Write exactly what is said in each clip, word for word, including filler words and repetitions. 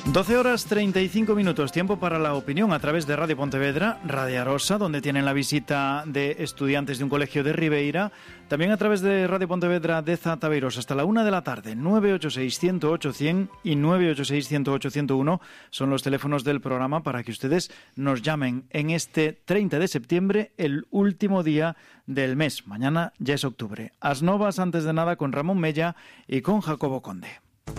doce horas treinta y cinco minutos, tiempo para la opinión a través de Radio Pontevedra, Radio Arosa, donde tienen la visita de estudiantes de un colegio de Ribeira, también a través de Radio Pontevedra de Zataveiros hasta la una de la tarde. Nueve ocho seis, uno cero ocho, cien y nueve ocho seis, uno cero ocho, ciento uno son los teléfonos del programa para que ustedes nos llamen en este treinta de septiembre, el último día del mes. Mañana ya es octubre. As novas, antes de nada, con Ramón Mella y con Jacobo Conde.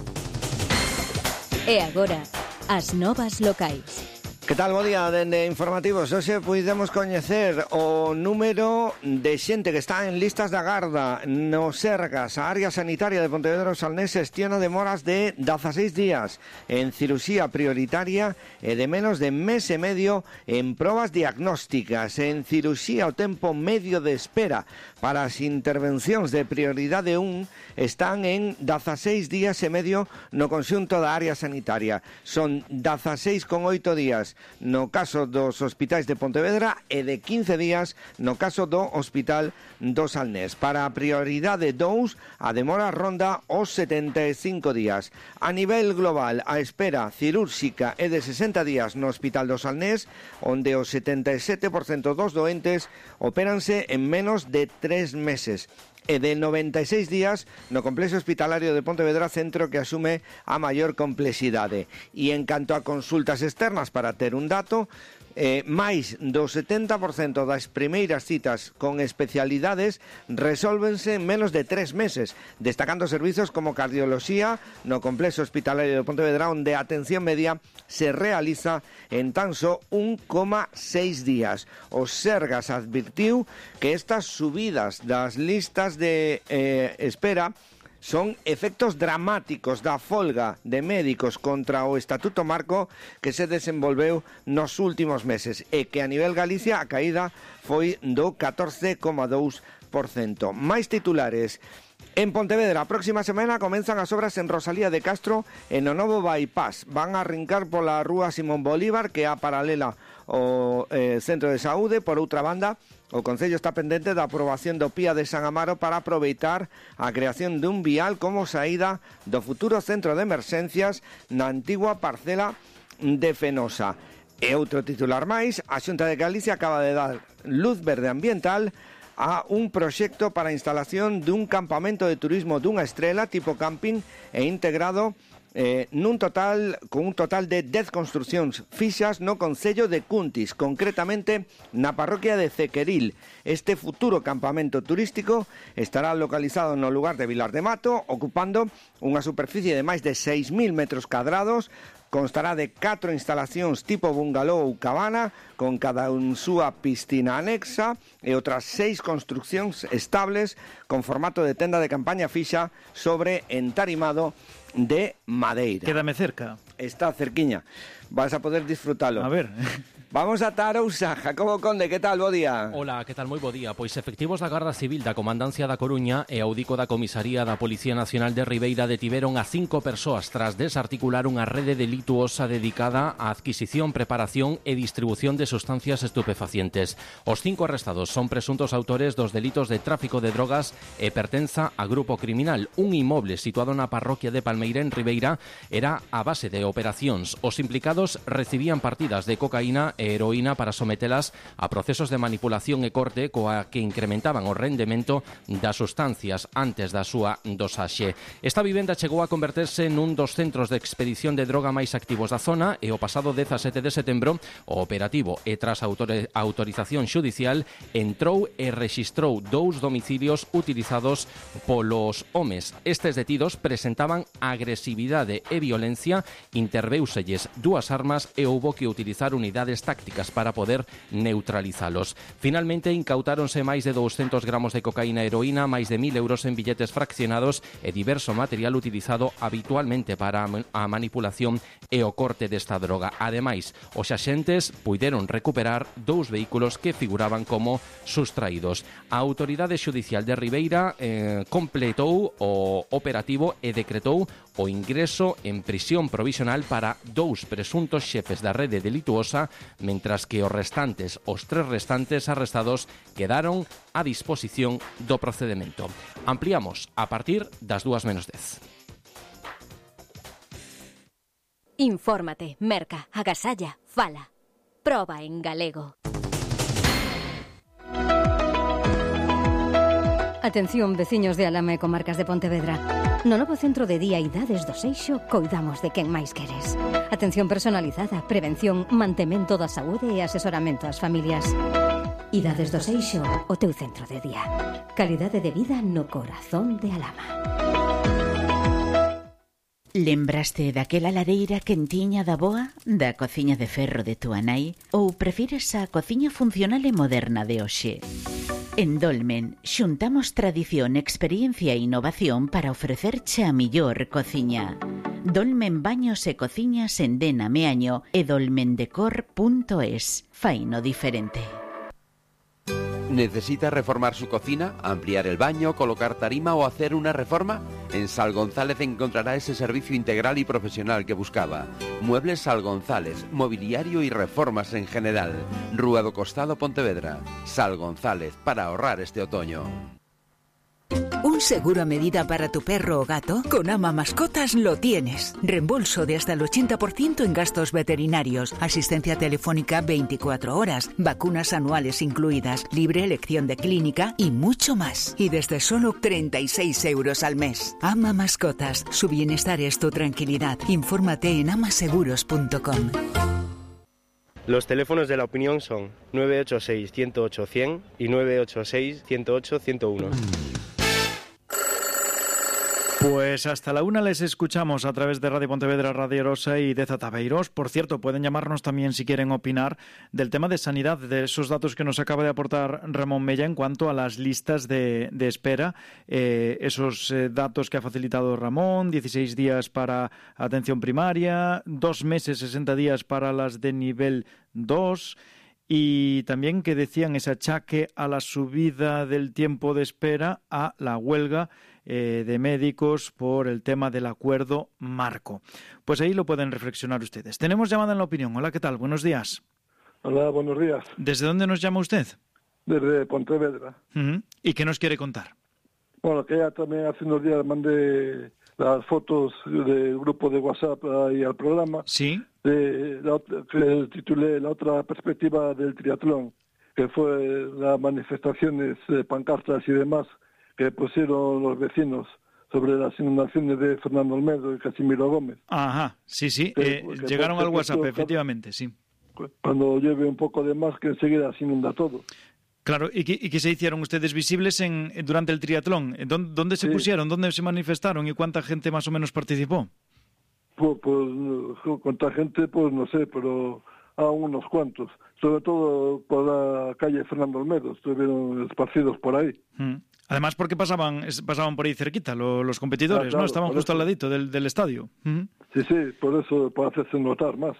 E agora, as novas locais. Que tal, bo día, dende Informativos. Hoxe puidemos coñecer o número de xente que está en listas de agarda no Sergas. A área sanitaria de Pontevedra o Salnés xestiona demoras de dezaseis días en cirurxía prioritaria e de menos de mes e medio en probas diagnósticas. En cirurxía o tempo medio de espera para as intervencións de prioridade un están en dezaseis días e medio no conxunto da área sanitaria. Son dezaseis con oito días no caso dos hospitais de Pontevedra e de quince días no caso do Hospital do Salnés. Para a prioridade dous, a demora ronda os setenta e cinco días. A nivel global, a espera cirúrxica é de sesenta días no Hospital do Salnés, onde o setenta e sete por cento dos doentes opéranse en menos de tres meses. E de noventa e seis días no complexo hospitalario de Pontevedra, centro que asume a maior complexidade. E en canto a consultas externas, para ter un dato, eh, máis do setenta por cento das primeiras citas con especialidades resólvense en menos de tres meses, destacando servizos como cardioloxía no complexo hospitalario de Pontevedra, onde a atención media se realiza en tan só un coma seis días. O Sergas advirtiu que estas subidas das listas de eh, espera son efectos dramáticos da folga de médicos contra o Estatuto Marco que se desenvolveu nos últimos meses e que a nivel Galicia a caída foi do catorce coma dous por cento. Mais titulares. En Pontevedra, a próxima semana comenzan as obras en Rosalía de Castro e no novo bypass. Van a arrincar pola rúa Simón Bolívar, que é a paralela ao eh, Centro de Saúde. Por outra banda, o Concello está pendente da aprobación do P I A de San Amaro para aproveitar a creación dun vial como saída do futuro centro de emerxencias na antigua parcela de Fenosa. E outro titular máis, a Xunta de Galicia acaba de dar luz verde ambiental a un proxecto para a instalación dun campamento de turismo dunha estrela tipo camping e integrado eh, nun total con un total de dez construcións fixas no concello de Cuntis, concretamente na parroquia de Cequeril. Este futuro campamento turístico estará localizado no lugar de Vilar de Mato, ocupando unha superficie de máis de seis mil metros cadrados. Constará de catro instalacións tipo bungalow ou cabana, con cada un súa piscina anexa e outras seis construcións estables con formato de tenda de campaña fixa sobre entarimado de madeira. Quédame cerca. Está cerquiña. Vas a poder disfrutalo. A ver. Vamos a Tarousa. Jacobo Conde, que tal? Bo día. Hola, que tal? Moi bo día. Pois efectivos da Garda Civil da Comandancia da Coruña e audico da Comisaría da Policía Nacional de Ribeira detiveron a cinco persoas tras desarticular unha rede delituosa dedicada á adquisición, preparación e distribución de sustancias estupefacientes. Os cinco arrestados son presuntos autores dos delitos de tráfico de drogas e pertenza a grupo criminal. Un inmoble situado na parroquia de Palmeira, en Ribeira, era a base de operacións. Os implicados recibían partidas de cocaína e heroína para sometelas a procesos de manipulación e corte coa que incrementaban o rendemento das sustancias antes da súa dosaxe. Esta vivenda chegou a converterse nun dos centros de expedición de droga máis activos da zona e o pasado dezasete de setembro o operativo e tras a autorización xudicial entrou e rexistrou dous domicilios utilizados polos homes. Estes detidos presentaban agresividade e violencia, interveuselles dúas armas e houbo que utilizar unidades tácticas para poder neutralizalos. Finalmente, incautáronse máis de douscentos gramos de cocaína e heroína, máis de mil euros en billetes fraccionados e diverso material utilizado habitualmente para a manipulación e o corte desta droga. Ademais, os axentes puideron recuperar dous vehículos que figuraban como sustraídos. A Autoridade Xudicial de Ribeira eh, completou o operativo e decretou o ingreso en prisión provisional para dous presuntos xefes da rede delituosa, mentras que os restantes, os tres restantes arrestados, quedaron a disposición do procedemento. Ampliamos a partir das dúas menos dez. Infórmate, merca, agasalla, fala. Proba en galego. Atención, veciños de Alama e comarcas de Pontevedra. No novo centro de día Idades do Seixo coidamos de quen máis queres. Atención personalizada, prevención, mantemento da saúde e asesoramento ás familias. Idades do Seixo, o teu centro de día. Calidade de vida no corazón de Alama. Lembraste daquela lareira quentiña da boa, da cociña de ferro de túa nai, ou prefires a cociña funcional e moderna de hoxe? En Dolmen, xuntamos tradición, experiencia e innovación para ofrecerche a millor cociña. Dolmen Baños e Cociñas en Dena Meaño e dolmendecor punto es. Faino diferente. ¿Necesita reformar su cocina, ampliar el baño, colocar tarima o hacer una reforma? En Sal González encontrará ese servicio integral y profesional que buscaba. Muebles Sal González, mobiliario y reformas en general. Rúa do Costado, Pontevedra. Sal González, para ahorrar este otoño. ¿Un seguro a medida para tu perro o gato? Con Ama Mascotas lo tienes. Reembolso de hasta el ochenta por ciento en gastos veterinarios, asistencia telefónica veinticuatro horas, vacunas anuales incluidas, libre elección de clínica y mucho más. Y desde solo treinta y seis euros al mes. Ama Mascotas. Su bienestar es tu tranquilidad. Infórmate en amaseguros punto com. Los teléfonos de la opinión son nueve ocho seis, uno cero ocho, cien y nueve ocho seis, uno cero ocho, ciento uno. Pues hasta la una les escuchamos a través de Radio Pontevedra, Radio Arosa y de Zataveiros. Por cierto, pueden llamarnos también si quieren opinar del tema de sanidad, de esos datos que nos acaba de aportar Ramón Mella en cuanto a las listas de, de espera. Eh, esos eh, datos que ha facilitado Ramón, dieciséis días para atención primaria, dos meses, sesenta días para las de nivel dos... Y también que decían ese achaque a la subida del tiempo de espera a la huelga eh, de médicos por el tema del acuerdo marco. Pues ahí lo pueden reflexionar ustedes. Tenemos llamada en la opinión. Hola, ¿qué tal? Buenos días. Hola, buenos días. ¿Desde dónde nos llama usted? Desde Pontevedra. Uh-huh. ¿Y qué nos quiere contar? Bueno, que ya también hace unos días mandé las fotos del grupo de WhatsApp ahí al programa. Sí. De la, que titulé La otra perspectiva del triatlón, que fue las manifestaciones, eh, pancartas y demás que pusieron los vecinos sobre las inundaciones de Fernando Olmedo y Casimiro Gómez. Ajá, sí, sí, que, eh, que llegaron al WhatsApp, esto, efectivamente, sí. Cuando llueve un poco de más, que enseguida se inunda todo. Claro, ¿y qué, y qué se hicieron ustedes visibles en durante el triatlón? ¿Dónde, dónde se sí. pusieron? ¿Dónde se manifestaron? ¿Y cuánta gente más o menos participó? Pues, pues cuánta gente, pues no sé, pero a unos cuantos. Sobre todo por la calle Fernando Olmedo, estuvieron esparcidos por ahí. Mm. Además, porque pasaban pasaban por ahí cerquita los, los competidores, ah, claro, ¿no? Estaban justo eso. Al ladito del, del estadio. Mm. Sí, sí, por eso, para hacerse notar más.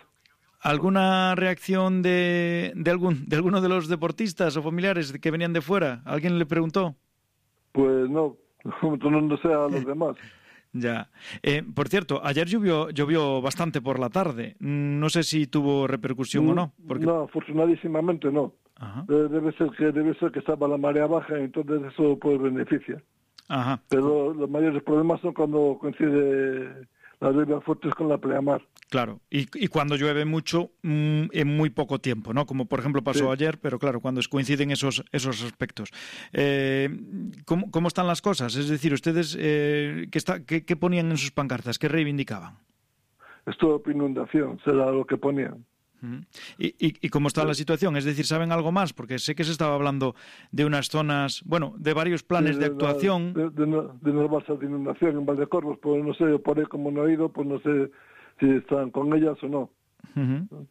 ¿Alguna reacción de, de, algún, de alguno de los deportistas o familiares que venían de fuera? ¿Alguien le preguntó? Pues no, no, no sé a los demás. Ya. Eh, por cierto, ayer llovió, llovió bastante por la tarde. No sé si tuvo repercusión no, o no. Porque... No, afortunadísimamente no. Ajá. Debe ser que debe ser que estaba la marea baja, entonces eso pues beneficia. Ajá. Pero los mayores problemas son cuando coincide las lluvias fuertes con la pleamar. Claro, y, y cuando llueve mucho mmm, en muy poco tiempo, ¿no? Como por ejemplo pasó sí. ayer, pero claro, cuando coinciden esos esos aspectos. Eh, ¿cómo, ¿Cómo están las cosas? Es decir, ustedes, eh, ¿qué, está, qué, ¿qué ponían en sus pancartas? ¿Qué reivindicaban? Stop inundación, será lo que ponían. Uh-huh. ¿Y, y, ¿Y cómo está sí. la situación? Es decir, ¿saben algo más? Porque sé que se estaba hablando de unas zonas, bueno, de varios planes sí, de, de actuación. La, de, de, de unas balsas de inundación en Valdecorvos, pues no sé, por ahí como no he ido, pues no sé si están con ellas o no. Uh-huh.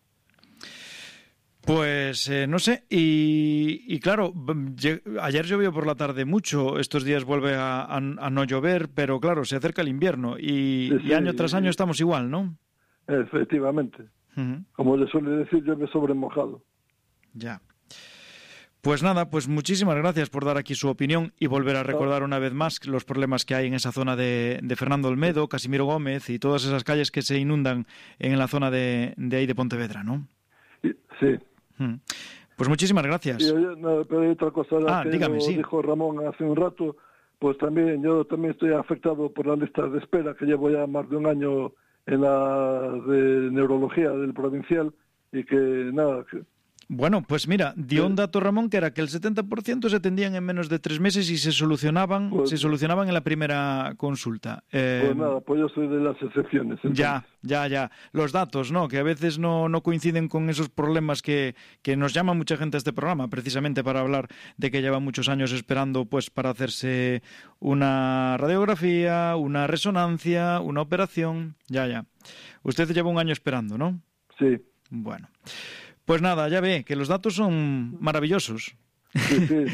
Pues eh, no sé, y, y claro, ayer llovió por la tarde mucho, estos días vuelve a, a, a no llover, pero claro, se acerca el invierno y, sí, sí, y año tras año estamos igual, ¿no? Efectivamente. Uh-huh. Como le suele decir, llueve sobre mojado. Ya. Pues nada, pues muchísimas gracias por dar aquí su opinión y volver a recordar una vez más los problemas que hay en esa zona de, de Fernando Olmedo, Casimiro Gómez y todas esas calles que se inundan en la zona de, de ahí de Pontevedra, ¿no? Sí. Hmm. Pues muchísimas gracias. Sí, no, pero hay otra cosa ah, que dígame, sí. dijo Ramón hace un rato, pues también yo también estoy afectado por las listas de espera, que llevo ya más de un año en la de neurología del provincial y que nada... Que, Bueno, pues mira, dio un dato Ramón que era que el setenta por ciento se atendían en menos de tres meses y se solucionaban pues, se solucionaban en la primera consulta. Eh, pues nada, pues yo soy de las excepciones. Entonces. Ya, ya, ya. Los datos, ¿no? Que a veces no, no coinciden con esos problemas que, que nos llama mucha gente a este programa, precisamente para hablar de que lleva muchos años esperando pues para hacerse una radiografía, una resonancia, una operación. Ya, ya. Usted lleva un año esperando, ¿no? Sí. Bueno. Pues nada, ya ve que los datos son maravillosos. Sí, sí.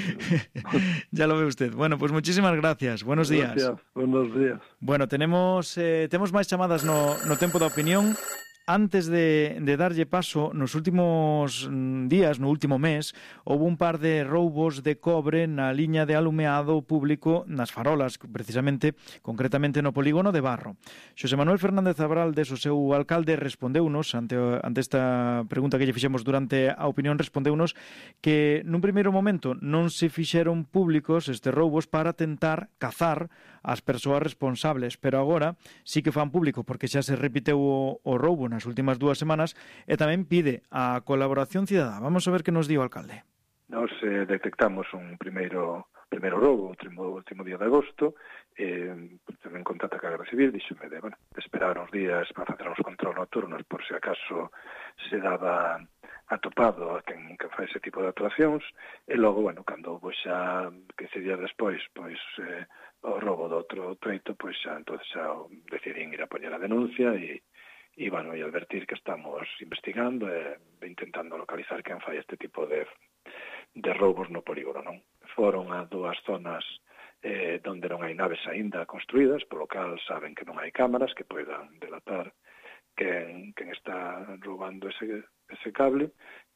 Ya lo ve usted. Bueno, pues muchísimas gracias. Buenos días. Gracias. Buenos días. Bueno, tenemos eh, temos máis chamadas no, no tempo da opinión. Antes de, de darlle paso, nos últimos días, no último mes, houve un par de roubos de cobre na liña de alumeado público nas farolas, precisamente, concretamente no polígono de Barro. Xosé Manuel Fernández Abraldes, o seu alcalde, respondeunos, ante, ante esta pregunta que lle fixemos durante a opinión, respondeunos que nun primeiro momento non se fixeron públicos estes roubos para tentar cazar as persoas responsables, pero agora sí que fan público porque xa se repiteu o, o roubo nas últimas dúas semanas e tamén pide a colaboración cidadá. Vamos a ver que nos di o alcalde. Nos eh, detectamos un primeiro primeiro roubo, o último, último día de agosto, eh, en contacto ca Garda Civil, díxome de, bueno, de esperar uns días para facer uns control nocturnos por se acaso se daba atopado a quen, quen fai ese tipo de actuacións, e logo, bueno, cando pois, xa quince días despois, pois, eh, o roubo do outro treito, pois xa, entonces xa decidín ir a poñer a denuncia e, e, bueno, e advertir que estamos investigando e intentando localizar quen fai este tipo de, de roubos no polígono, non? Foron a dúas zonas eh, onde non hai naves aínda construídas, polo cal saben que non hai cámaras que poidan delatar quen, quen está roubando ese, ese cable,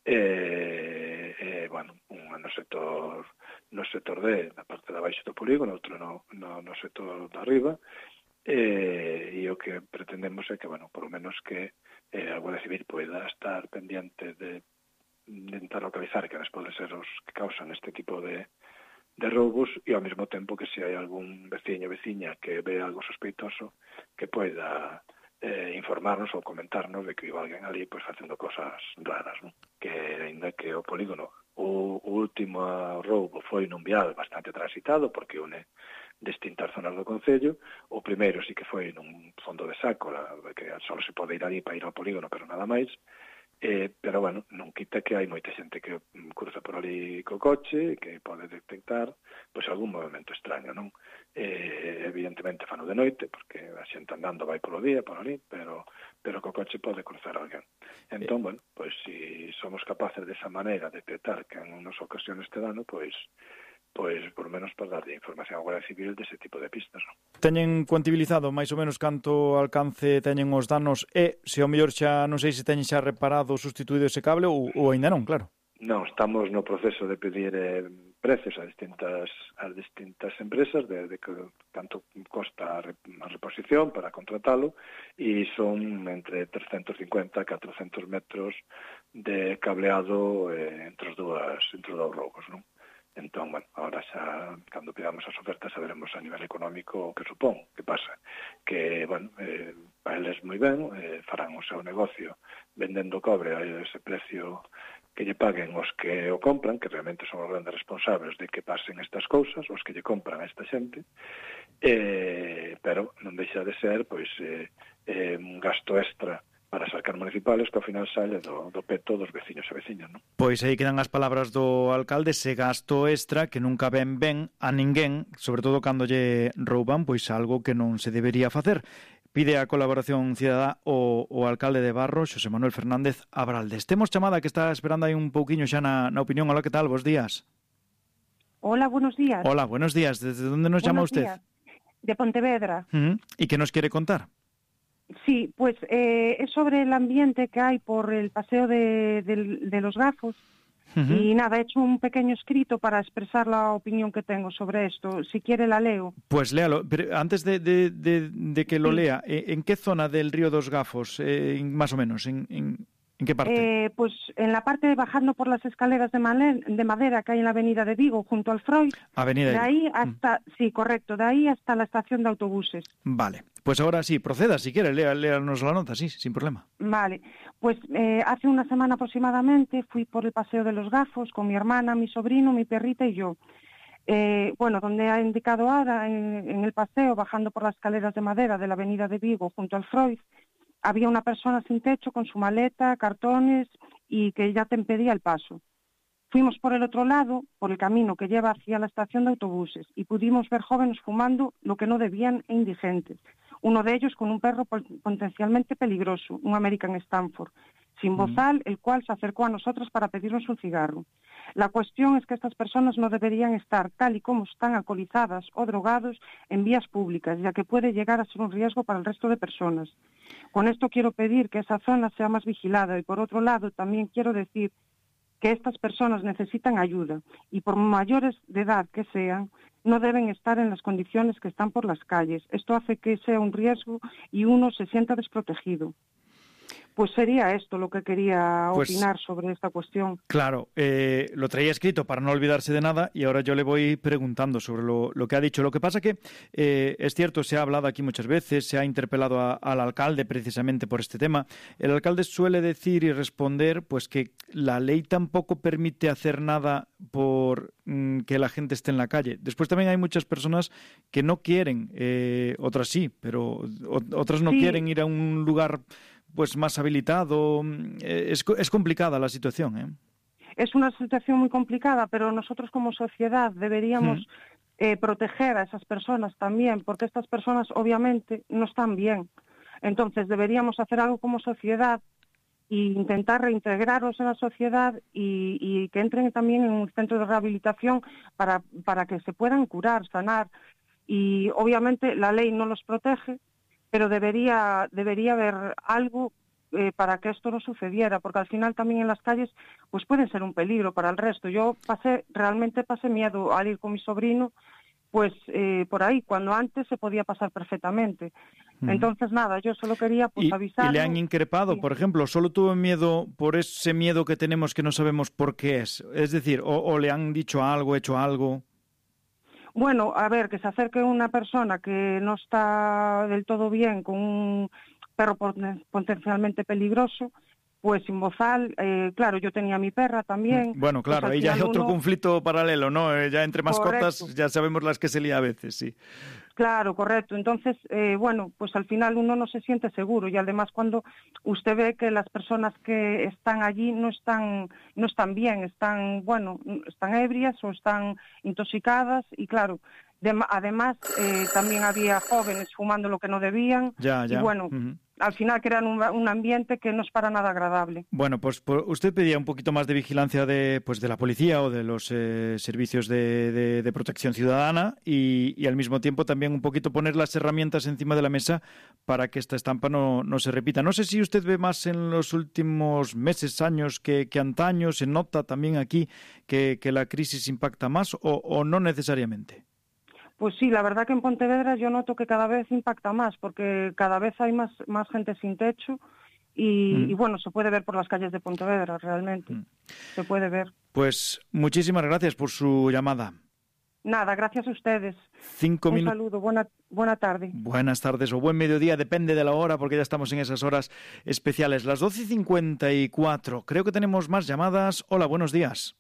e, e bueno, unha no sector no sector D, na parte de abaixo do polígono, outro no, no, no sector de arriba, e, e o que pretendemos é que, bueno, por lo menos que eh, a Guardia Civil poida estar pendiente de intentar localizar que poden ser os que causan este tipo de, de roubos e ao mesmo tempo que se hai algún veciño ou veciña que ve algo sospeitoso que poida eh, informarnos ou comentarnos de que iba alguén ali pois facendo cosas raras, non? Que ainda que o polígono o, o último roubo foi nun vial bastante transitado porque une distintas zonas do concello, o primeiro sí que foi nun fondo de saco, que só se pode ir ali para ir ao polígono, pero nada máis. Eh, pero, bueno, non quita que hai moita xente que cruza por ali co coche, que pode detectar pois algún movimento extraño, non? Eh, evidentemente fano de noite, porque a xente andando vai polo día, por ali, pero, pero co coche pode cruzar alguén. Entón, bueno, pois se si somos capaces desa maneira de detectar que en unas ocasiones te dano, pois pois por menos para darlle información á Guardia Civil dese tipo de pistas, non? Teñen cuantibilizado máis ou menos canto alcance teñen os danos e, se ao mellor xa, non sei se teñen xa reparado ou sustituído ese cable ou, ou aínda non, claro. Non, estamos no proceso de pedir eh, precios a distintas a distintas empresas de, de que canto costa a reposición para contratalo e son entre trescentos cincuenta e catrocentos metros de cableado eh, entre os dúas, entre os dous roubos, non? Entón, bueno, ahora xa, cando pidamos as ofertas, saberemos a nivel económico o que supón. Que pasa? Que, bueno, eh, a eles moi ben, eh, farán o seu negocio vendendo cobre a ese precio que lle paguen os que o compran, que realmente son os grandes responsables de que pasen estas cousas, os que lle compran a esta xente, eh, pero non deixa de ser, pois, eh, eh, un gasto extra para sacar municipales que ao final sale do, do peto dos veciños e veciñas, non? Pois aí quedan as palabras do alcalde, ese gasto extra que nunca ven ben a ninguén, sobre todo cando lle rouban, pois algo que non se debería facer. Pide a colaboración cidadá o, o alcalde de Barro, Xosé Manuel Fernández Abraldes. Temos chamada que está esperando aí un pouquiño xa na, na opinión. Hola, que tal? Bos días. Hola, buenos días. Hola, buenos días. ¿Desde dónde nos buenos llama usted? Días. De Pontevedra. Uh-huh. ¿Y qué nos quiere contar? Sí, pues eh, es sobre el ambiente que hay por el paseo de, de, de los Gafos. Uh-huh. Y nada, he hecho un pequeño escrito para expresar la opinión que tengo sobre esto. Si quiere la leo. Pues léalo. Pero antes de, de, de, de que lo sí. lea, ¿en qué zona del río dos Gafos, eh, más o menos? ¿En, en, ¿En qué parte? Eh, pues en la parte de bajando por las escaleras de, male- de madera que hay en la avenida de Vigo, junto al Freud. Avenida de de ahí Vigo. hasta, mm. sí, correcto, de ahí hasta la estación de autobuses. Vale, pues ahora sí, proceda, si quiere, lea, léanos la nota, sí, sin problema. Vale, pues eh, hace una semana aproximadamente fui por el Paseo de los Gafos con mi hermana, mi sobrino, mi perrita y yo. Eh, bueno, donde ha indicado ahora, en, en el paseo, bajando por las escaleras de madera de la avenida de Vigo, junto al Freud, había una persona sin techo con su maleta, cartones y que ya te impedía el paso. Fuimos por el otro lado, por el camino que lleva hacia la estación de autobuses, y pudimos ver jóvenes fumando lo que no debían e indigentes. Uno de ellos con un perro potencialmente peligroso, un American Stanford, sin bozal, el cual se acercó a nosotros para pedirnos un cigarro. La cuestión es que estas personas no deberían estar, tal y como están, alcoholizadas o drogados en vías públicas, ya que puede llegar a ser un riesgo para el resto de personas. Con esto quiero pedir que esa zona sea más vigilada y, por otro lado, también quiero decir que estas personas necesitan ayuda y, por mayores de edad que sean, no deben estar en las condiciones que están por las calles. Esto hace que sea un riesgo y uno se sienta desprotegido. Pues sería esto lo que quería pues, opinar sobre esta cuestión. Claro, eh, lo traía escrito para no olvidarse de nada y ahora yo le voy preguntando sobre lo, lo que ha dicho. Lo que pasa que eh, es cierto, se ha hablado aquí muchas veces, se ha interpelado a, al alcalde precisamente por este tema. El alcalde suele decir y responder pues que la ley tampoco permite hacer nada por mm, que la gente esté en la calle. Después también hay muchas personas que no quieren, eh, otras sí, pero o, otras no sí. quieren ir a un lugar pues más habilitado. Es, es complicada la situación, ¿eh? Es una situación muy complicada, pero nosotros como sociedad deberíamos mm. eh, proteger a esas personas también, porque estas personas obviamente no están bien. Entonces deberíamos hacer algo como sociedad e intentar reintegrarlos en la sociedad y, y que entren también en un centro de rehabilitación para, para que se puedan curar, sanar. Y obviamente la ley no los protege, pero debería debería haber algo eh, para que esto no sucediera, porque al final también en las calles pues pueden ser un peligro para el resto. Yo pasé realmente pasé miedo al ir con mi sobrino, pues eh, por ahí, cuando antes se podía pasar perfectamente. Uh-huh. Entonces, nada, yo solo quería pues avisar. ¿Y le han increpado, sí. por ejemplo? ¿Solo tuvo miedo por ese miedo que tenemos que no sabemos por qué es? Es decir, o, o le han dicho algo, hecho algo... Bueno, a ver, que se acerque una persona que no está del todo bien con un perro potencialmente peligroso, pues sin bozal, eh, claro, yo tenía mi perra también. Bueno, claro, pues ahí ya hay otro uno... conflicto paralelo, ¿no? Ya entre mascotas Correcto. Ya sabemos las que se lía a veces, sí. Claro, correcto. Entonces, eh, bueno, pues al final uno no se siente seguro y además cuando usted ve que las personas que están allí no están no están bien, están, bueno, están ebrias o están intoxicadas y claro, de, además eh, también había jóvenes fumando lo que no debían ya, ya. y bueno, uh-huh. al final crean un, un ambiente que no es para nada agradable. Bueno, pues por, usted pedía un poquito más de vigilancia de, pues, de la policía o de los eh, servicios de, de, de protección ciudadana y, y al mismo tiempo también un poquito poner las herramientas encima de la mesa para que esta estampa no, no se repita. No sé si usted ve más en los últimos meses, años que, que antaño, se nota también aquí que, que la crisis impacta más o, o no necesariamente. Pues sí, la verdad que en Pontevedra yo noto que cada vez impacta más, porque cada vez hay más, más gente sin techo y, mm. y bueno, se puede ver por las calles de Pontevedra realmente, mm. se puede ver. Pues muchísimas gracias por su llamada. Nada, gracias a ustedes. Cinco Un minu- saludo, buena, buena tarde. Buenas tardes o buen mediodía, depende de la hora, porque ya estamos en esas horas especiales. Las doce y cincuenta y cuatro, creo que tenemos más llamadas. Hola, buenos días.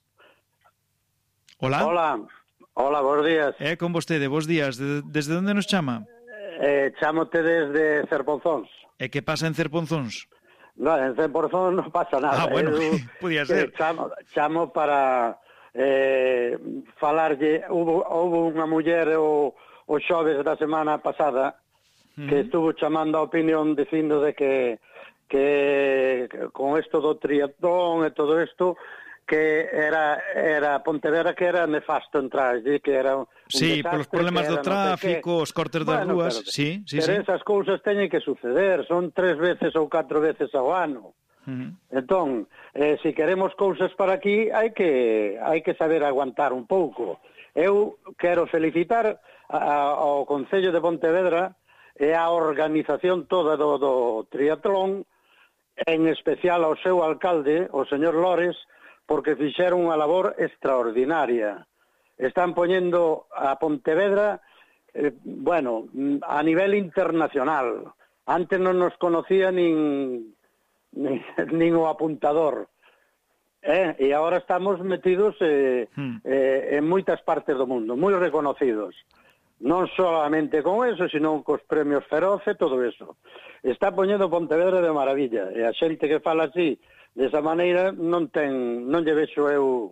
Hola. Hola. Hola, buenos días. Eh, con vostede, bos días. De, desde onde nos chama? Eh, chamote desde Cerponzóns. E que pasa en Cerponzóns? No, en Cerponzóns non pasa nada. Ah, bueno, Eu, podía ser. Eh, chamo, chamo para eh, falarlle, hubo, hubo unha muller o, o xoves da semana pasada uh-huh. que estuvo chamando a opinión dicindo de que, que con isto do triatlón e todo isto que era era Pontevedra que era nefasto entrar, que era un sí, polos problemas do tráfico, os cortes das bueno, rúas, pero, sí, sí, pero sí. esas cousas teñen que suceder, son tres veces ou catro veces ao ano. Uh-huh. Entón, eh, se si queremos cousas para aquí, hai que hai que saber aguantar un pouco. Eu quero felicitar a, ao Concello de Pontevedra e a organización toda do, do triatlón en especial ao seu alcalde, o señor Lores, porque fixeron unha labor extraordinaria. Están poñendo a Pontevedra, eh, bueno, a nivel internacional. Antes non nos conocía nin, nin, nin o apuntador. Eh? E agora estamos metidos eh, hmm. eh, en moitas partes do mundo, moi reconocidos. Non solamente con eso, sino cos premios Feroz e todo eso. Está poñendo Pontevedra de maravilla. E a xente que fala así, desa maneira, non ten, non lle vexo eu...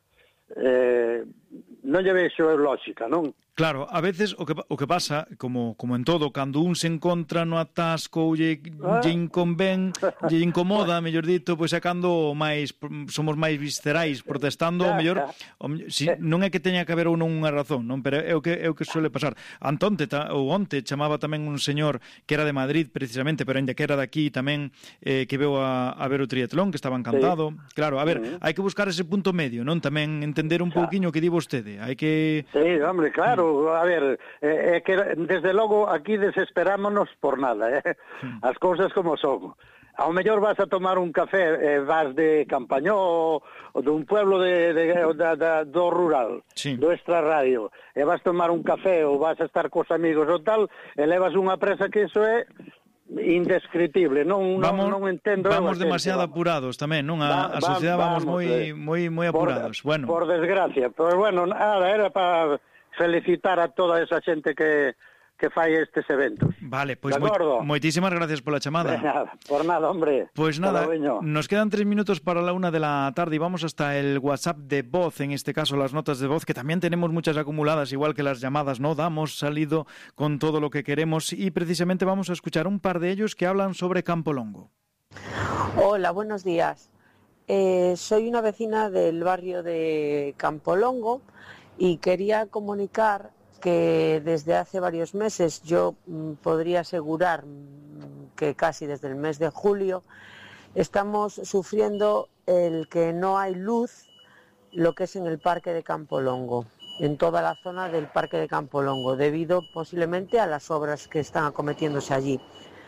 Eh, non lle vexo eu lógica, non? Claro, a veces o que, o que pasa, como, como en todo, cando un se encontra no atasco ou lle, ah. lle inconvén, lle incomoda, mellor dito, pois é cando máis, somos máis viscerais, protestando, o mellor, o, si, non é que teña que haber unha razón, non? Pero é o que, é o que suele pasar. Antonte, ta, ou onte, chamaba tamén un señor que era de Madrid, precisamente, pero ainda que era daqui tamén, eh, que veu a, a ver o triatlón, que estaba encantado. Sí. Claro, a ver, uh-huh. hai que buscar ese punto medio, non? Tamén entender un pouquiño o que di vostede. Hai que... Sí, hombre, claro. A ver, é eh, que desde logo aquí desesperámonos por nada, eh? As cousas como son. Ao mellor vas a tomar un café, eh, vas de Campañó ou dun pueblo de, de, de, de, do rural, sí. do extra radio, e vas a tomar un café ou vas a estar cos amigos ou tal, e levas unha presa que iso é indescriptible, non, vamos, non, non entendo. Vamos demasiado apurados tamén, non? A, a sociedade vamos, vamos moi, moi, moi apurados. Por, bueno. por desgracia, pero bueno, nada, era para felicitar a toda esa xente que, que fai estes eventos. Vale, pois pues moi, moitísimas gracias pola chamada. Nada, por nada, hombre. Pois pues nada, nos quedan tres minutos para la una de la tarde y vamos hasta el WhatsApp de voz, en este caso las notas de voz, que también tenemos muchas acumuladas, igual que las llamadas, ¿no? Damos salido con todo lo que queremos y precisamente vamos a escuchar un par de ellos que hablan sobre Campolongo. Hola, buenos días. Eh, soy una vecina del barrio de Campolongo y quería comunicar que desde hace varios meses, yo mm, podría asegurar mm, que casi desde el mes de julio, estamos sufriendo el que no hay luz, lo que es en el parque de Campolongo, en toda la zona del parque de Campolongo, debido posiblemente a las obras que están acometiéndose allí.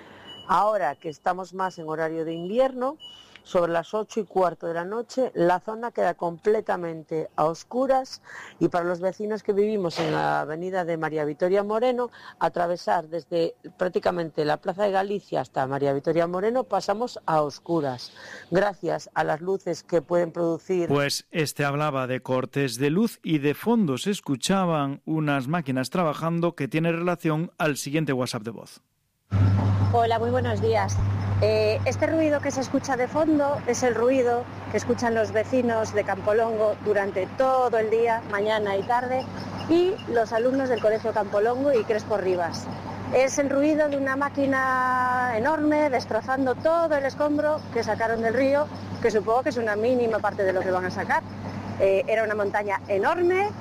Ahora que estamos más en horario de invierno, sobre las ocho y cuarto de la noche, la zona queda completamente a oscuras y para los vecinos que vivimos en la avenida de María Victoria Moreno, atravesar desde prácticamente la Plaza de Galicia hasta María Victoria Moreno pasamos a oscuras, gracias a las luces que pueden producir... Pues este hablaba de cortes de luz y de fondo se escuchaban unas máquinas trabajando que tiene relación al siguiente WhatsApp de voz. Hola, muy buenos días. Eh, este ruido que se escucha de fondo es el ruido que escuchan los vecinos de Campolongo durante todo el día, mañana y tarde, y los alumnos del Colegio Campolongo y Crespo Rivas. Es el ruido de una máquina enorme destrozando todo el escombro que sacaron del río, que supongo que es una mínima parte de lo que van a sacar. Eh, era una montaña enorme,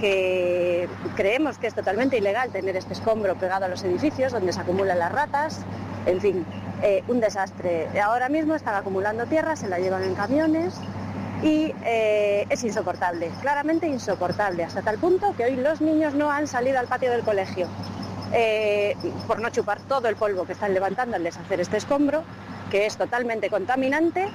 que creemos que es totalmente ilegal tener este escombro pegado a los edificios donde se acumulan las ratas, en fin, eh, un desastre. Ahora mismo están acumulando tierra, se la llevan en camiones y eh, es insoportable, claramente insoportable, hasta tal punto que hoy los niños no han salido al patio del colegio eh, por no chupar todo el polvo que están levantando al deshacer este escombro, que es totalmente contaminante,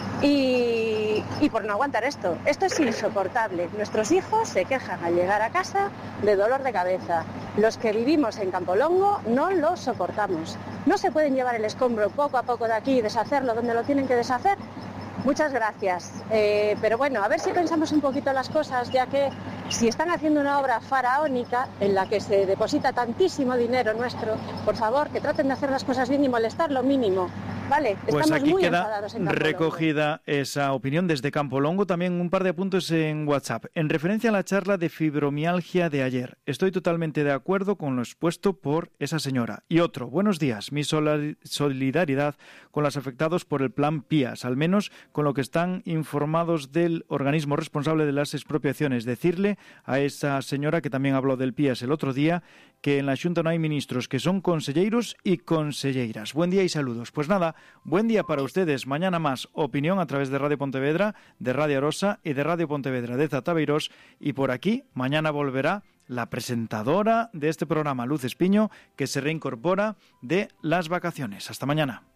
y, y por no aguantar esto. Esto es insoportable. Nuestros hijos se quejan al llegar a casa de dolor de cabeza. Los que vivimos en Campolongo no lo soportamos. No se pueden llevar el escombro poco a poco de aquí y deshacerlo donde lo tienen que deshacer. Muchas gracias. Eh, pero bueno, a ver si pensamos un poquito las cosas, ya que si están haciendo una obra faraónica en la que se deposita tantísimo dinero nuestro, por favor, que traten de hacer las cosas bien y molestar lo mínimo. Vale, pues estamos aquí muy queda enfadados en Campolongo. Recogida esa opinión desde Campolongo. También un par de puntos en WhatsApp. En referencia a la charla de fibromialgia de ayer, estoy totalmente de acuerdo con lo expuesto por esa señora. Y otro, buenos días, mi solidaridad con los afectados por el plan P I A S, al menos con lo que están informados del organismo responsable de las expropiaciones. Decirle a esa señora que también habló del P I A S el otro día que en la Xunta no hay ministros, que son conselleiros y conselleiras. Buen día y saludos. Pues nada, buen día para ustedes. Mañana más opinión a través de Radio Pontevedra, de Radio Arosa y de Radio Pontevedra de Zatabeirós. Y por aquí, mañana volverá la presentadora de este programa, Luz Espiño, que se reincorpora de las vacaciones. Hasta mañana.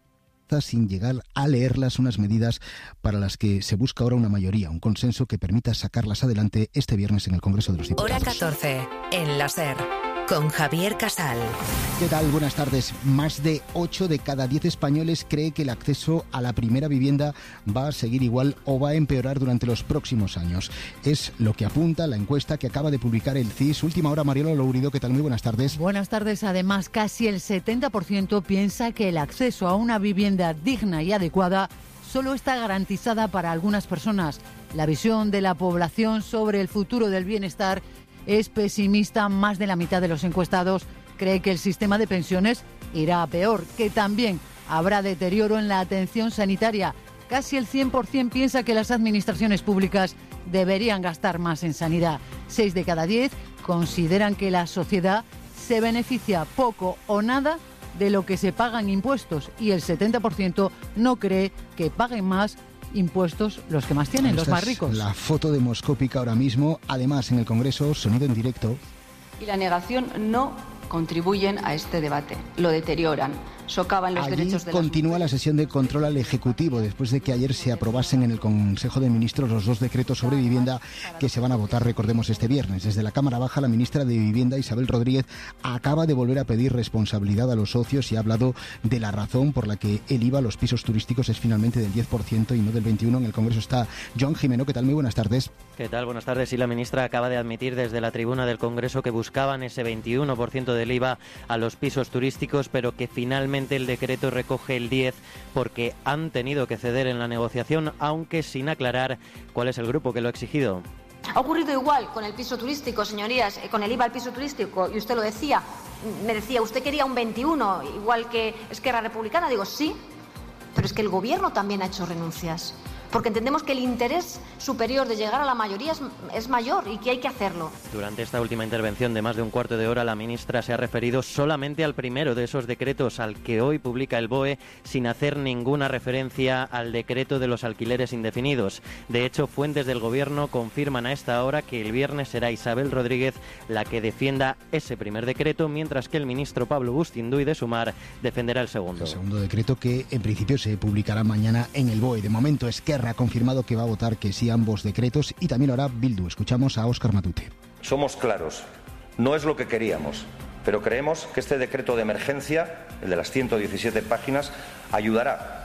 hasta sin llegar a leerlas, unas medidas para las que se busca ahora una mayoría, un consenso que permita sacarlas adelante este viernes en el Congreso de los Diputados. Hora catorce, en la SER, con Javier Casal. ¿Qué tal? Buenas tardes. Más de ocho de cada diez españoles cree que el acceso a la primera vivienda va a seguir igual o va a empeorar durante los próximos años. Es lo que apunta la encuesta que acaba de publicar el C I S. Última hora, Mariola Lourido. ¿Qué tal? Muy buenas tardes. Buenas tardes. Además, casi el setenta por ciento piensa que el acceso a una vivienda digna y adecuada solo está garantizada para algunas personas. La visión de la población sobre el futuro del bienestar es pesimista. Más de la mitad de los encuestados cree que el sistema de pensiones irá a peor, que también habrá deterioro en la atención sanitaria. Casi el cien por ciento piensa que las administraciones públicas deberían gastar más en sanidad. Seis de cada diez consideran que la sociedad se beneficia poco o nada de lo que se paga en impuestos, y el setenta por ciento no cree que paguen más impuestos los que más tienen, los más ricos. La foto demoscópica ahora mismo. Además, en el Congreso, sonido en directo. Y la negación no contribuyen a este debate, lo deterioran, socavan los Allí derechos de las continúa la sesión de control al Ejecutivo después de que ayer se aprobasen en el Consejo de Ministros los dos decretos sobre vivienda que se van a votar, recordemos, este viernes. Desde la Cámara Baja, la ministra de Vivienda, Isabel Rodríguez, acaba de volver a pedir responsabilidad a los socios y ha hablado de la razón por la que el I V A a los pisos turísticos es finalmente del diez por ciento y no del veintiuno por ciento. En el Congreso está Joan Jimeno. ¿Qué tal? Muy buenas tardes. ¿Qué tal? Buenas tardes. Y la ministra acaba de admitir desde la tribuna del Congreso que buscaban ese veintiuno por ciento del I V A a los pisos turísticos, pero que finalmente el decreto recoge el diez por ciento porque han tenido que ceder en la negociación, aunque sin aclarar cuál es el grupo que lo ha exigido. Ha ocurrido igual con el piso turístico, señorías, con el I V A al piso turístico, y usted lo decía, me decía, usted quería un veintiuno, igual que Esquerra Republicana. Digo, sí, pero es que el Gobierno también ha hecho renuncias, porque entendemos que el interés superior de llegar a la mayoría es, es mayor y que hay que hacerlo. Durante esta última intervención de más de un cuarto de hora, la ministra se ha referido solamente al primero de esos decretos, al que hoy publica el B O E, sin hacer ninguna referencia al decreto de los alquileres indefinidos. De hecho, fuentes del Gobierno confirman a esta hora que el viernes será Isabel Rodríguez la que defienda ese primer decreto, mientras que el ministro Pablo Bustinduy de Sumar defenderá el segundo. El segundo decreto, que en principio se publicará mañana en el B O E. De momento, Esquerra ha confirmado que va a votar que sí a ambos decretos, y también lo hará Bildu. Escuchamos a Óscar Matute. Somos claros, no es lo que queríamos, pero creemos que este decreto de emergencia, el de las ciento diecisiete páginas, ayudará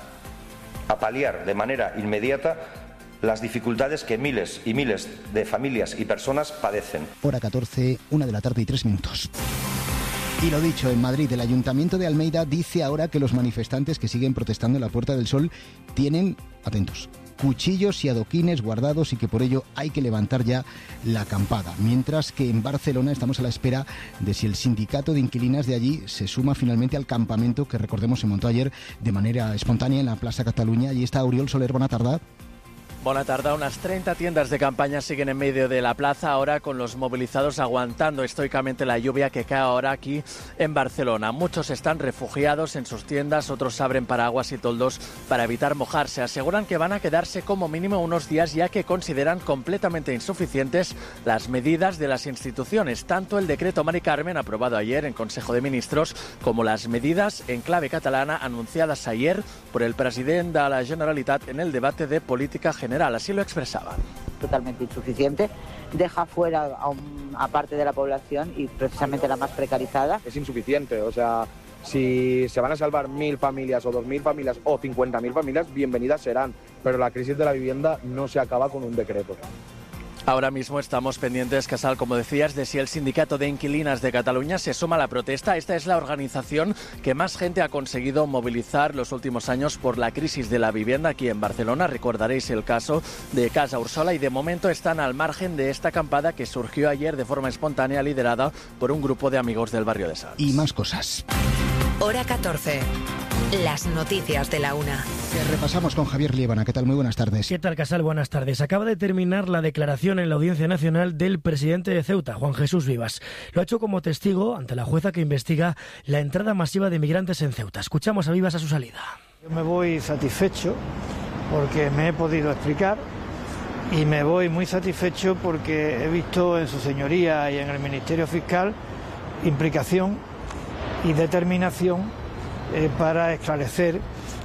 a paliar de manera inmediata las dificultades que miles y miles de familias y personas padecen. Hora catorce, una de la tarde y tres minutos. Y lo dicho, en Madrid, el Ayuntamiento de Almeida dice ahora que los manifestantes que siguen protestando en la Puerta del Sol tienen, atentos, cuchillos y adoquines guardados y que por ello hay que levantar ya la acampada. Mientras que en Barcelona estamos a la espera de si el sindicato de inquilinas de allí se suma finalmente al campamento que, recordemos, se montó ayer de manera espontánea en la Plaza Cataluña. Allí está Oriol Soler. Buena tarde. Buena tarde. Unas treinta tiendas de campaña siguen en medio de la plaza, ahora con los movilizados aguantando estoicamente la lluvia que cae ahora aquí en Barcelona. Muchos están refugiados en sus tiendas, otros abren paraguas y toldos para evitar mojarse. Aseguran que van a quedarse como mínimo unos días, ya que consideran completamente insuficientes las medidas de las instituciones, tanto el decreto Mari Carmen aprobado ayer en Consejo de Ministros como las medidas en clave catalana anunciadas ayer por el presidente de la Generalitat en el debate de política general. Así lo expresaban. Totalmente insuficiente, deja fuera a, un, a parte de la población y precisamente la más precarizada. Es insuficiente, o sea, si se van a salvar mil familias o dos mil familias o cincuenta mil familias, bienvenidas serán, pero la crisis de la vivienda no se acaba con un decreto. Ahora mismo estamos pendientes, Casal, como decías, de si el Sindicato de Inquilinas de Cataluña se suma a la protesta. Esta es la organización que más gente ha conseguido movilizar los últimos años por la crisis de la vivienda aquí en Barcelona. Recordaréis el caso de Casa Ursola y de momento están al margen de esta acampada que surgió ayer de forma espontánea, liderada por un grupo de amigos del barrio de Sants. Y más cosas. Hora catorce. Las noticias de la una. Que repasamos con Javier Liébana. ¿Qué tal? Muy buenas tardes. ¿Qué tal, Casal? Buenas tardes. Acaba de terminar la declaración en la Audiencia Nacional del presidente de Ceuta, Juan Jesús Vivas. Lo ha hecho como testigo ante la jueza que investiga la entrada masiva de migrantes en Ceuta. Escuchamos a Vivas a su salida. Yo me voy satisfecho porque me he podido explicar y me voy muy satisfecho porque he visto en su señoría y en el Ministerio Fiscal implicación y determinación eh, para esclarecer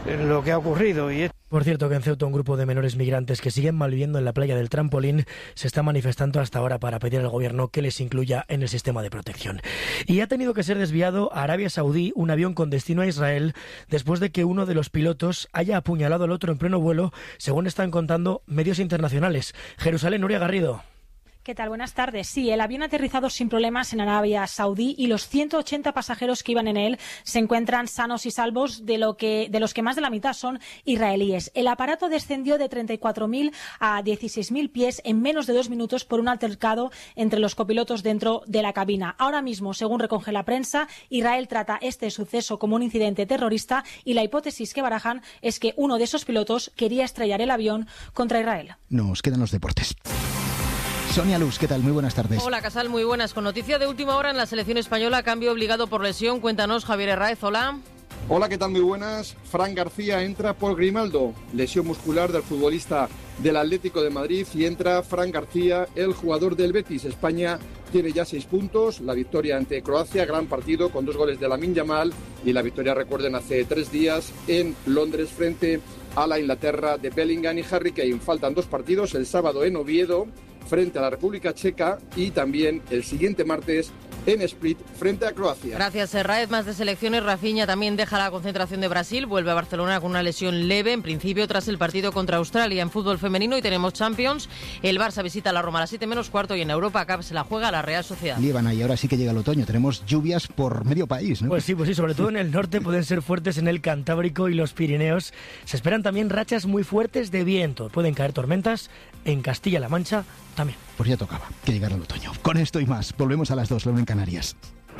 lo que ha ocurrido. Y Por cierto, que en Ceuta un grupo de menores migrantes que siguen malviviendo en la playa del Trampolín se está manifestando hasta ahora para pedir al gobierno que les incluya en el sistema de protección. Y ha tenido que ser desviado a Arabia Saudí un avión con destino a Israel después de que uno de los pilotos haya apuñalado al otro en pleno vuelo, según están contando medios internacionales. Jerusalén, Nuria Garrido. ¿Qué tal? Buenas tardes. Sí, el avión ha aterrizado sin problemas en Arabia Saudí y los ciento ochenta pasajeros que iban en él se encuentran sanos y salvos, de, lo que, de los que más de la mitad son israelíes. El aparato descendió de treinta y cuatro mil a dieciséis mil pies en menos de dos minutos por un altercado entre los copilotos dentro de la cabina. Ahora mismo, según recoge la prensa, Israel trata este suceso como un incidente terrorista y la hipótesis que barajan es que uno de esos pilotos quería estrellar el avión contra Israel. Nos quedan los deportes. Sonia Luz, ¿qué tal? Muy buenas tardes. Hola, Casal, muy buenas. Con noticia de última hora en la selección española, cambio obligado por lesión. Cuéntanos, Javier Herráez, hola. Hola, ¿qué tal? Muy buenas. Fran García entra por Grimaldo, lesión muscular del futbolista del Atlético de Madrid, y entra Fran García, el jugador del Betis. España tiene ya seis puntos, la victoria ante Croacia, gran partido con dos goles de Lamine Yamal, y la victoria, recuerden, hace tres días en Londres frente a la Inglaterra de Bellingham y Harry Kane. Faltan dos partidos, el sábado en Oviedo frente a la República Checa y también el siguiente martes en Split frente a Croacia. Gracias, Herráez. Más de selecciones. Rafinha también deja la concentración de Brasil, vuelve a Barcelona con una lesión leve, en principio tras el partido contra Australia. En fútbol femenino y tenemos Champions, el Barça visita a la Roma a las siete menos cuarto y en Europa Cup se la juega la Real Sociedad. Líbana, y ahora sí que llega el otoño, tenemos lluvias por medio país, ¿no? Pues sí, pues sí, sobre todo en el norte pueden ser fuertes en el Cantábrico y los Pirineos. Se esperan también rachas muy fuertes de viento, pueden caer tormentas en Castilla-La Mancha también. Pues ya tocaba que llegara el otoño. Con esto y más, volvemos a las dos, la una en Canarias.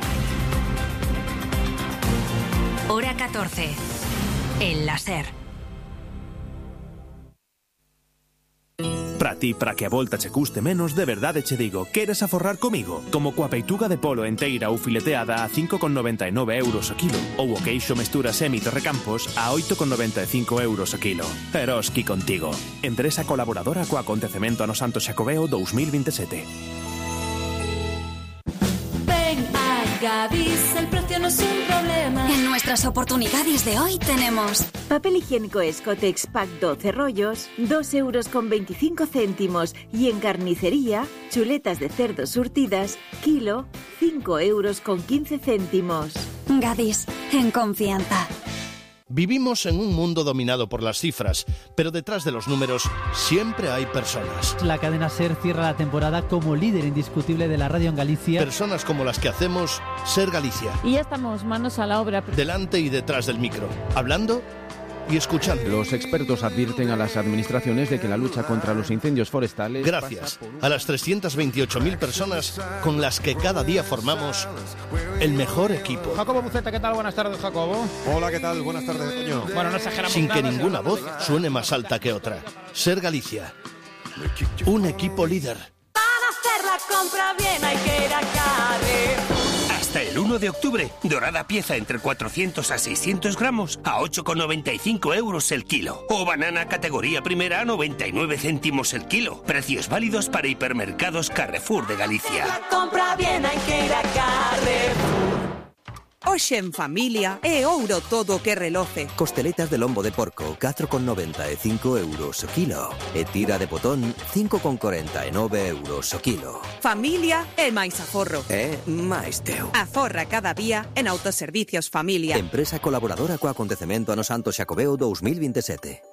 Hora catorce. El láser. Para ti, para que a volta che custe menos, de verdade che digo, queres aforrar comigo? Como coa peituga de polo enteira ou fileteada a cinco con noventa e nove euros o kilo, ou o queixo mestura semi Torrecampos a oito con noventa e cinco euros o kilo. Eroski contigo. Empresa colaboradora co acontecemento ano Santo Xacobeo dous mil veintisiete. Gadis, el precio no es un problema. En nuestras oportunidades de hoy tenemos papel higiénico Escotex Pack doce rollos, dos euros con veinticinco céntimos, y en carnicería, chuletas de cerdo surtidas, kilo, cinco euros con quince céntimos. Gadis, en confianza. Vivimos en un mundo dominado por las cifras, pero detrás de los números siempre hay personas. La cadena SER cierra la temporada como líder indiscutible de la radio en Galicia. Personas como las que hacemos SER Galicia. Y ya estamos manos a la obra. Delante y detrás del micro, hablando y escuchando. Los expertos advierten a las administraciones de que la lucha contra los incendios forestales... Gracias a las trescientas veintiocho mil personas con las que cada día formamos el mejor equipo. Jacobo Buceta, ¿qué tal? Buenas tardes, Jacobo. Hola, ¿qué tal? Buenas tardes, Toño. Bueno, no exageramos Sin nada, que ninguna voz suene más alta que otra. SER Galicia. Un equipo líder. Para hacer la compra bien hay que ir a Carrefour. Hasta el uno de octubre, dorada pieza entre cuatrocientos a seiscientos gramos a ocho con noventa y cinco euros el kilo. O banana categoría primera a noventa y nueve céntimos el kilo. Precios válidos para hipermercados Carrefour de Galicia. La compra bien hai que ir a Carrefour. Hoxe en familia é ouro todo o que reloce. Costeletas de lombo de porco, catro con noventa e cinco euros o kilo. E tira de potón, cinco con cuarenta e nove euros o kilo. Familia é máis aforro. É máis teu. Aforra cada día en Autoservicios Familia. Empresa colaboradora co acontecemento ano Santo Xacobeo dous mil veintisiete.